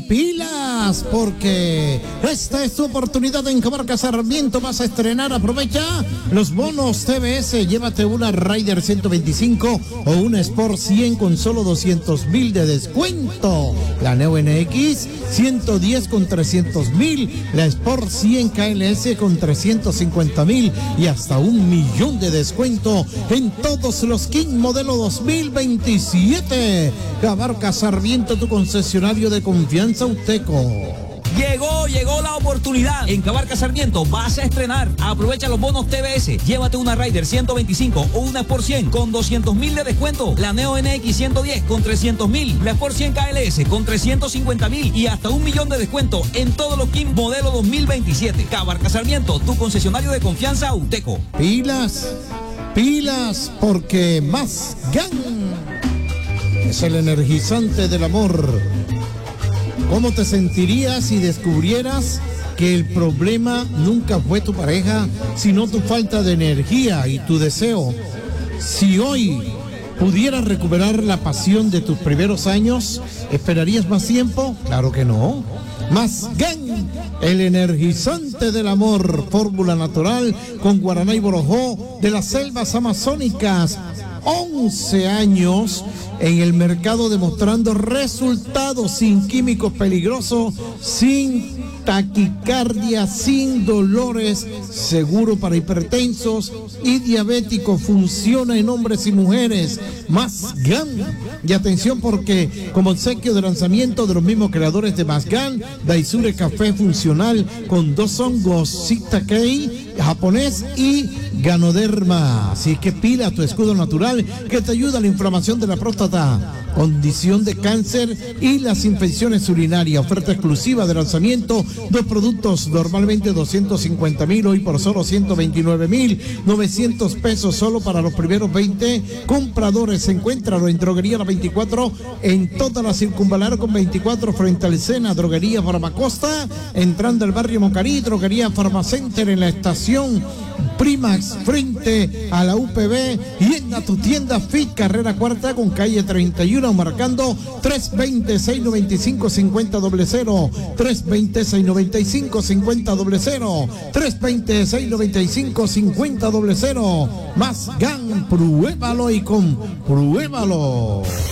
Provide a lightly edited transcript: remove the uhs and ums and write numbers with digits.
pilas, porque esta es tu oportunidad en Cabarca Sarmiento. Vas a estrenar, aprovecha los bonos TBS. Llévate una Raider 125 o una Sport 100 con solo 200,000 de descuento. La Neo NX 110 con 300,000, la Sport 100 KLS con 350,000 y hasta 1,000,000 de descuento en todos los King modelo 2027. Cabarca Sarmiento, tu concesionario de confianza Uteco. Llegó la oportunidad. En Cabarca Sarmiento vas a estrenar. Aprovecha los bonos TBS. Llévate una Raider 125 o una Sport 100 con 200,000 de descuento. La Neo NX 110 con 300,000. La Sport 100 KLS con 350,000 y hasta 1,000,000 de descuento en todos los King modelo 2027. Cabarca Sarmiento, tu concesionario de confianza Uteco. Pilas, porque Más Gan es el energizante del amor. ¿Cómo te sentirías si descubrieras que el problema nunca fue tu pareja, sino tu falta de energía y tu deseo? Si hoy pudieras recuperar la pasión de tus primeros años, ¿esperarías más tiempo? Claro que no. Más Gan, el energizante del amor, fórmula natural con guaraná y borojó de las selvas amazónicas. 11 años en el mercado demostrando resultados sin químicos peligrosos, sin taquicardia, sin dolores, seguro para hipertensos y diabéticos, funciona en hombres y mujeres. Más Gan. Y atención, porque como obsequio de lanzamiento de los mismos creadores de Más Gan, Daisure Café funcional con 2 hongos, Shiitake japonés y Ganoderma. Así que pila tu escudo natural que te ayuda a la inflamación de la próstata, condición de cáncer y las infecciones urinarias. Oferta exclusiva de lanzamiento, 2 productos normalmente 250,000, hoy por solo 129,900 pesos solo para los primeros 20 compradores. Encuéntralo en Droguería La 24 en toda la circunvalar con 24 frente al Sena, Droguería Farmacosta entrando al barrio Mocarí, Droguería Farmacenter en la estación Primax frente a la UPB y en tu tienda Fit Carrera Cuarta con calle 31 marcando 320-695-5000, 320-695-5000, 320-695-5000. Más Gan, pruébalo y compruébalo.